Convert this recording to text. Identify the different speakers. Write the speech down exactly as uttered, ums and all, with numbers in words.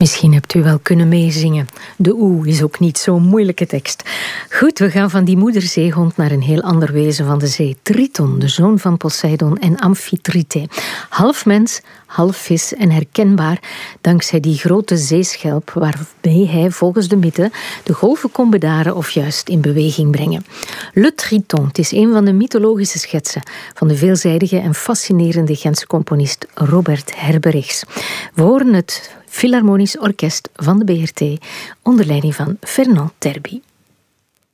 Speaker 1: Misschien hebt u wel kunnen meezingen. De oe is ook niet zo'n moeilijke tekst. Goed, we gaan van die moederzeehond naar een heel ander wezen van de zee. Triton, de zoon van Poseidon en Amphitrite. Half mens, half vis en herkenbaar dankzij die grote zeeschelp waarmee hij volgens de mythe de golven kon bedaren of juist in beweging brengen. Le Triton, het is een van de mythologische schetsen van de veelzijdige en fascinerende Gentse componist Robert Herberichs. We horen het Philharmonisch Orkest van de B R T onder leiding van Fernand Terby.